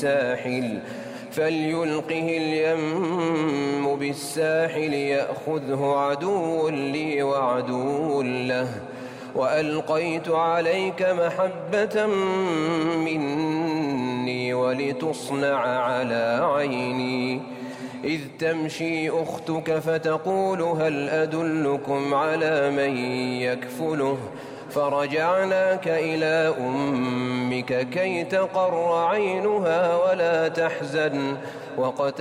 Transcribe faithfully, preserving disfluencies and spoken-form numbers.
بالساحل فليلقه اليم بالساحل يأخذه عدو لي وعدو له وألقيت عليك محبة مني ولتصنع على عيني إذ تمشي أختك فتقول هل أدلكم على من يكفله فرجعناك إلى أمك كي تقر عينها ولا تحزن وقتل